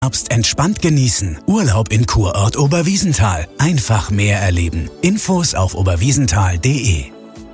Herbst entspannt genießen. Urlaub in Kurort Oberwiesenthal. Einfach mehr erleben. Infos auf oberwiesenthal.de.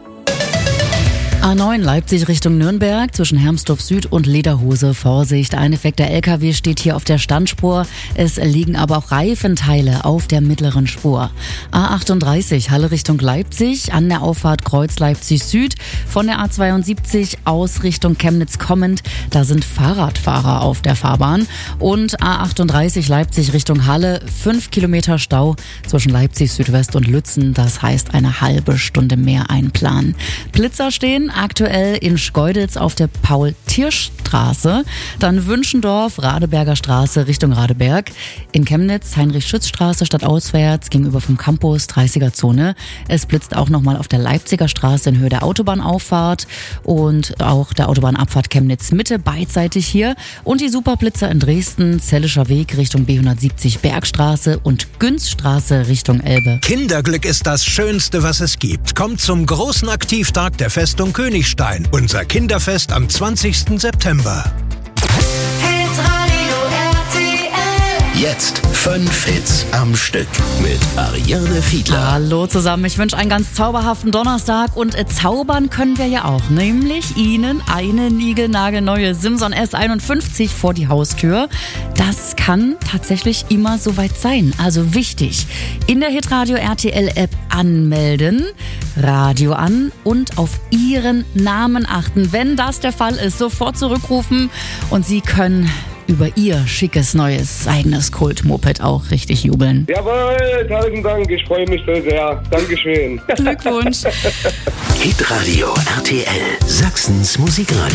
A9 Leipzig Richtung Nürnberg zwischen Hermsdorf Süd und Lederhose. Vorsicht, ein defekter LKW steht hier auf der Standspur. Es liegen aber auch Reifenteile auf der mittleren Spur. A38 Halle Richtung Leipzig an der Auffahrt Kreuz Leipzig Süd. Von der A72 aus Richtung Chemnitz kommend. Da sind Fahrradfahrer auf der Fahrbahn. Und A38 Leipzig Richtung Halle. 5 Kilometer Stau zwischen Leipzig Südwest und Lützen. Das heißt eine halbe Stunde mehr einplanen. Blitzer stehen aktuell in Schkeuditz auf der Paul-Tiersch-Straße, dann Wünschendorf, Radeberger Straße Richtung Radeberg, in Chemnitz Heinrich-Schütz-Straße stadtauswärts gegenüber vom Campus 30er-Zone. Es blitzt auch nochmal auf der Leipziger Straße in Höhe der Autobahnauffahrt und auch der Autobahnabfahrt Chemnitz-Mitte beidseitig hier und die Superblitzer in Dresden, Zellischer Weg Richtung B170 Bergstraße und Günzstraße Richtung Elbe. Kinderglück ist das Schönste, was es gibt. Kommt zum großen Aktivtag der Festung Königstein. Unser Kinderfest am 20. September. Hitradio RTL. Jetzt 5 Hits am Stück mit Ariane Fiedler. Hallo zusammen, ich wünsche einen ganz zauberhaften Donnerstag und zaubern können wir ja auch, nämlich Ihnen eine niegelnagelneue Simson S51 vor die Haustür. Das kann tatsächlich immer soweit sein, also wichtig. In der Hitradio RTL App anmelden, Radio an und auf Ihren Namen achten. Wenn das der Fall ist, sofort zurückrufen und Sie können über Ihr schickes, neues, eigenes Kult-Moped auch richtig jubeln. Jawohl, tausend Dank, ich freue mich so sehr. Dankeschön. Glückwunsch. Hitradio RTL, Sachsens Musikradio.